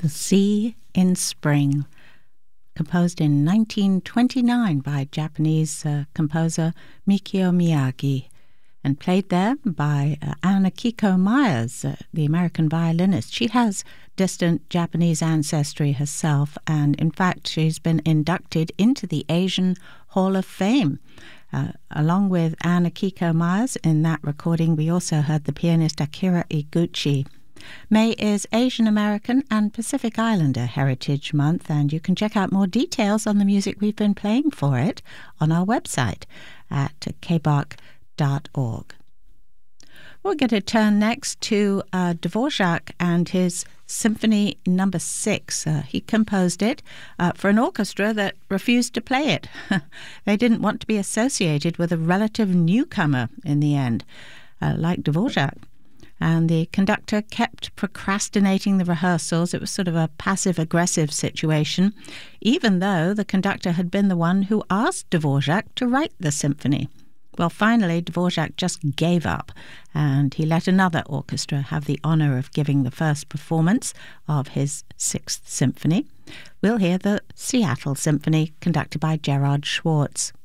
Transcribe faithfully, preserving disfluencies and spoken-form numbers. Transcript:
The Sea in Spring, composed in nineteen twenty-nine by Japanese uh, composer Mikio Miyagi, and played there by uh, Anakiko Myers, uh, the American violinist. She has distant Japanese ancestry herself, and in fact she's been inducted into the Asian Hall of Fame. Uh, along with Anakiko Myers in that recording, we also heard the pianist Akira Iguchi. May is Asian American and Pacific Islander Heritage Month, and you can check out more details on the music we've been playing for it on our website at k b a r c dot org. We're going to turn next to uh, Dvorak and his Symphony Number Six. Uh, he composed it uh, for an orchestra that refused to play it. They didn't want to be associated with a relative newcomer in the end, uh, like Dvorak. And the conductor kept procrastinating the rehearsals. It was sort of a passive-aggressive situation, even though the conductor had been the one who asked Dvorak to write the symphony. Well, finally, Dvorak just gave up, and he let another orchestra have the honour of giving the first performance of his Sixth Symphony. We'll hear the Seattle Symphony, conducted by Gerard Schwartz.